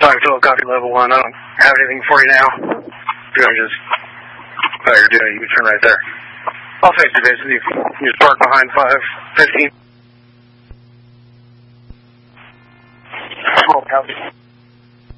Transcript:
Phil, copy level 1. I don't have anything for you now. You're just, you're doing, you can turn right there. I'll face you, basically. You just park behind 515. Oh, copy.